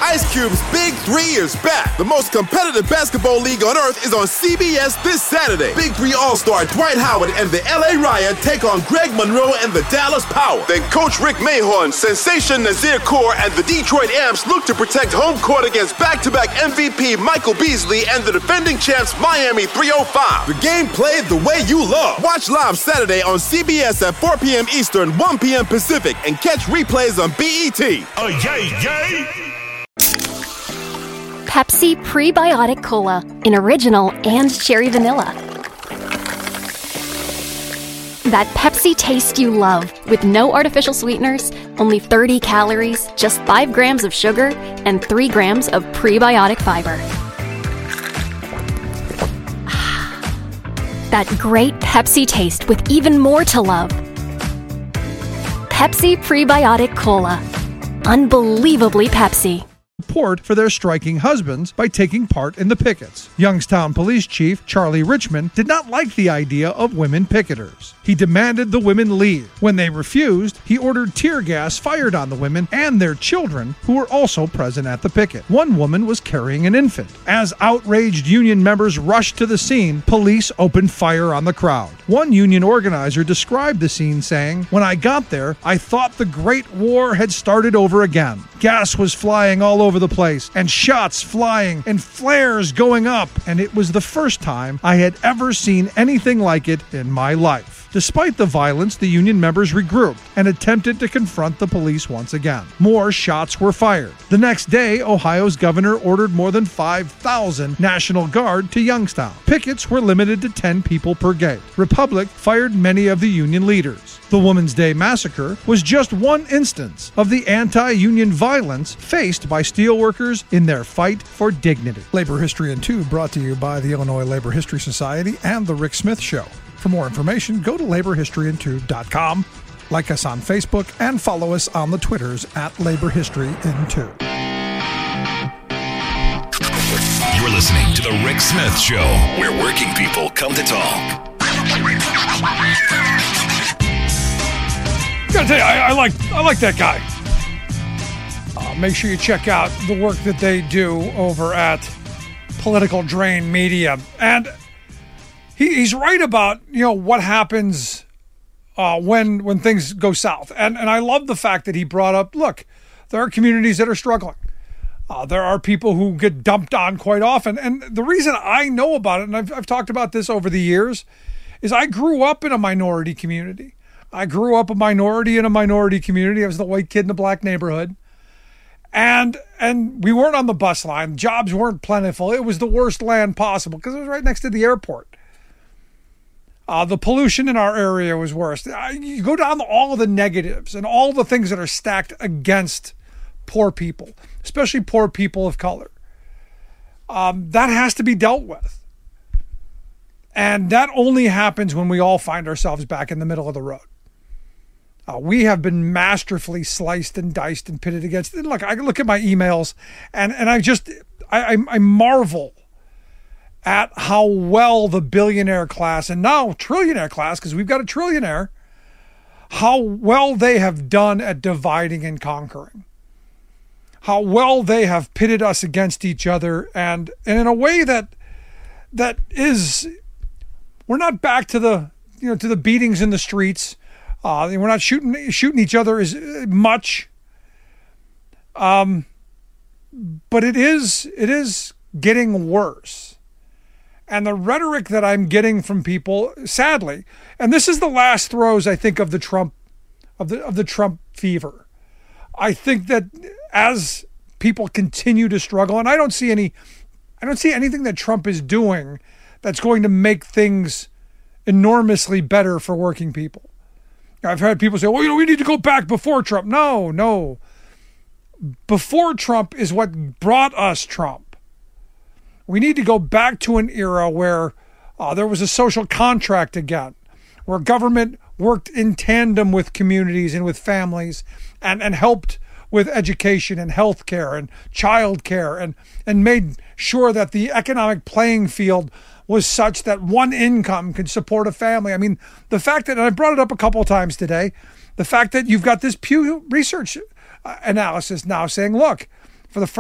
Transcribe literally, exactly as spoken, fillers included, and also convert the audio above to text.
Ice Cube's Big Three is back. The most competitive basketball league on earth is on C B S this Saturday. Big Three All-Star Dwight Howard and the L A Riot take on Greg Monroe and the Dallas Power. Then Coach Rick Mahorn, Sensation Nazir Kaur, and the Detroit Amps look to protect home court against back-to-back M V P Michael Beasley and the defending champs Miami three oh five. The game played the way you love. Watch live Saturday on C B S at four p.m. Eastern, one p.m. Pacific, and catch replays on B E T. Oh, yay, yay! Pepsi Prebiotic Cola in original and cherry vanilla. That Pepsi taste you love with no artificial sweeteners, only thirty calories, just five grams of sugar, and three grams of prebiotic fiber. That great Pepsi taste with even more to love. Pepsi Prebiotic Cola. Unbelievably Pepsi. Support for their striking husbands by taking part in the pickets. Youngstown Police Chief Charlie Richmond did not like the idea of women picketers. He demanded the women leave. When they refused, he ordered tear gas fired on the women and their children, who were also present at the picket. One woman was carrying an infant. As outraged union members rushed to the scene, police opened fire on the crowd. One union organizer described the scene saying, "When I got there, I thought the Great War had started over again. Gas was flying all over the place, and shots flying, and flares going up, and it was the first time I had ever seen anything like it in my life." Despite the violence, the union members regrouped and attempted to confront the police once again. More shots were fired. The next day, Ohio's governor ordered more than five thousand National Guard to Youngstown. Pickets were limited to ten people per gate. Republic fired many of the union leaders. The Women's Day Massacre was just one instance of the anti-union violence faced by steelworkers in their fight for dignity. Labor History in Two brought to you by the Illinois Labor History Society and The Rick Smith Show. For more information, go to labor history in two dot com, like us on Facebook, and follow us on the Twitters at Labor History in Two. You're listening to The Rick Smith Show, where working people come to talk. Gotta tell you, I, I like I like that guy. Uh, make sure you check out the work that they do over at Political Drain Media, and he, he's right about you know what happens uh, when when things go south, and and I love the fact that he brought up. Look, there are communities that are struggling. Uh, there are people who get dumped on quite often, and the reason I know about it, and I've I've talked about this over the years, is I grew up in a minority community. I grew up a minority in a minority community. I was the white kid in the black neighborhood. And and we weren't on the bus line. Jobs weren't plentiful. It was the worst land possible because it was right next to the airport. Uh, the pollution in our area was worse. You go down to all of the negatives and all the things that are stacked against poor people, especially poor people of color. Um, that has to be dealt with. And that only happens when we all find ourselves back in the middle of the road. Uh, we have been masterfully sliced and diced and pitted against. And look, I look at my emails, and, and I just I, I, I marvel at how well the billionaire class, and now trillionaire class, because we've got a trillionaire, how well they have done at dividing and conquering. How well they have pitted us against each other, and, and in a way that that is, we're not back to the you know to the beatings in the streets. Uh, we're not shooting shooting each other as much, um, but it is it is getting worse, and the rhetoric that I'm getting from people, sadly, and this is the last throes, I think, of the Trump of the of the Trump fever. I think that as people continue to struggle, and I don't see any, I don't see anything that Trump is doing that's going to make things enormously better for working people. I've heard people say, well, you know, we need to go back before Trump. No, no. Before Trump is what brought us Trump. We need to go back to an era where uh, there was a social contract again, where government worked in tandem with communities and with families and, and helped with education and health care and child care and, and made sure that the economic playing field was such that one income could support a family. I mean, the fact that, and I brought it up a couple of times today, the fact that you've got this Pew Research analysis now saying, look, for the first